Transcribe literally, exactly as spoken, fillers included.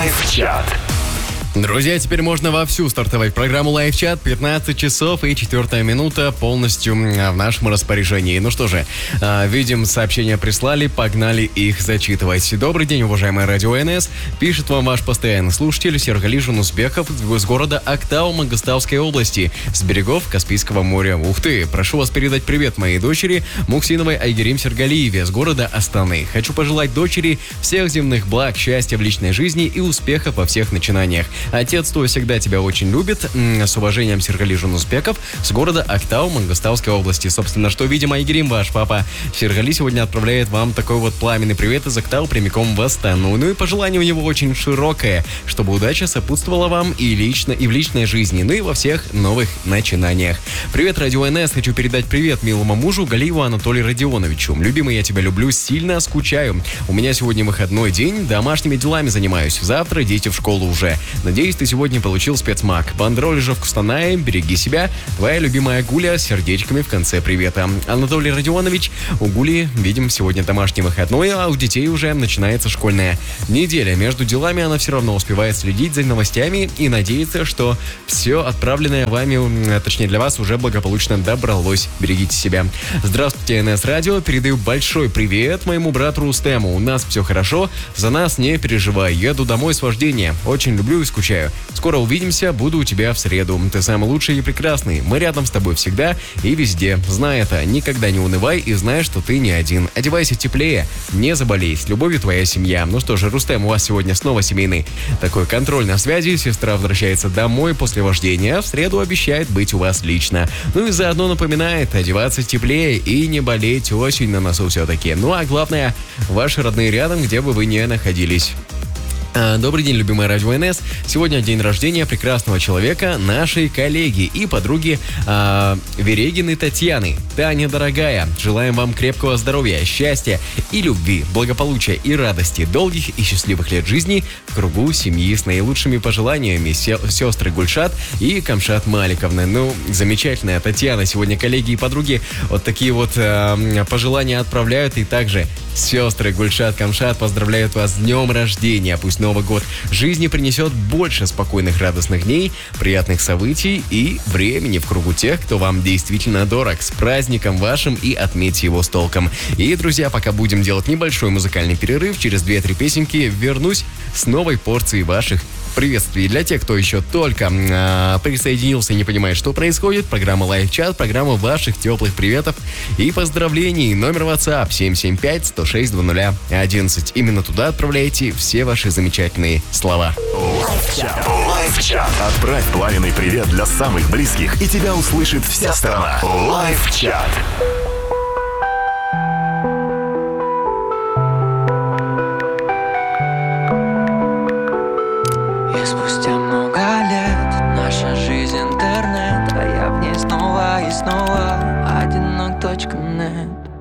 Лайв-чат. Друзья, теперь можно вовсю стартовать программу Лайв-чат. пятнадцать часов и четвертая минута полностью в нашем распоряжении. Ну что же, видим, сообщения прислали, погнали их зачитывать. Добрый день, уважаемая радио эн эс. Пишет вам ваш постоянный слушатель Сергалий Жунусбеков из города Актау Мангостауской области, с берегов Каспийского моря. Ух ты! Прошу вас передать привет моей дочери Мухсиновой Айгерим Сергалиеве с города Астаны. Хочу пожелать дочери всех земных благ, счастья в личной жизни и успехов во всех начинаниях. Отец твой всегда тебя очень любит. С уважением, Сергалий Жунусбеков с города Актау Мангостауской области. Собственно, что видим, Айгерим, ваш папа Сергалий сегодня отправляет вам такой вот пламенный привет из Актау прямиком в Астану. Ну и пожелание у него очень широкое, чтобы удача сопутствовала вам и лично, и в личной жизни, ну и во всех новых начинаниях. Привет, радио эн эс. Хочу передать привет милому мужу Галиеву Анатолию Родионовичу. Любимый, я тебя люблю, сильно скучаю. У меня сегодня выходной день, домашними делами занимаюсь. Завтра дети в школу уже. Надеюсь, ты сегодня получил спецмаг. Бандроли же в Кустанае, береги себя. Твоя любимая Гуля с сердечками в конце привета. Анатолий Родионович, у Гули, видим, сегодня домашний выходной, а у детей уже начинается школьная неделя. Между делами она все равно успевает следить за новостями и надеется, что все отправленное вами, точнее для вас, уже благополучно добралось. Берегите себя. Здравствуйте, эн эс Радио. Передаю большой привет моему брату Рустему. У нас все хорошо, за нас не переживай. Еду домой с вождения. Очень люблю и скучаю. Скоро увидимся, буду у тебя в среду. Ты самый лучший и прекрасный. Мы рядом с тобой всегда и везде. Знай это, никогда не унывай и знай, что ты не один. Одевайся теплее, не заболей. С любовью, твоя семья. Ну что же, Рустем, у вас сегодня снова семейный такой контроль на связи. Сестра возвращается домой после вождения. В среду обещает быть у вас лично. Ну и заодно напоминает одеваться теплее и не болеть. Осень на носу все-таки. Ну а главное, ваши родные рядом, где бы вы ни находились. Добрый день, любимая радио эн эс. Сегодня день рождения прекрасного человека, нашей коллеги и подруги э, Верегиной Татьяны. Таня, дорогая, желаем вам крепкого здоровья, счастья и любви, благополучия и радости, долгих и счастливых лет жизни в кругу семьи с наилучшими пожеланиями сестры Гульшат и Камшат Маликовны. Ну, замечательная Татьяна. Сегодня коллеги и подруги вот такие вот э, пожелания отправляют. И также сестры Гульшат, Камшат поздравляют вас с днем рождения. Пусть Новый год жизни принесет больше спокойных, радостных дней, приятных событий и времени в кругу тех, кто вам действительно дорог. С праздником вашим и отметьте его с толком. И, друзья, пока будем делать небольшой музыкальный перерыв, через две-три песенки вернусь с новой порцией ваших приветствий. Для тех, кто еще только э, присоединился и не понимает, что происходит, программа Лайв-чат, программа ваших теплых приветов и поздравлений. Номер WhatsApp семь семь пять сто шесть двадцать ноль одиннадцать. Именно туда отправляйте все ваши замечательные слова. Лайв-чат. Лайв-чат. Отправь пламенный привет для самых близких, и тебя услышит вся страна. Лайв-чат. Спустя много лет наша жизнь интернет, а я в ней снова и снова.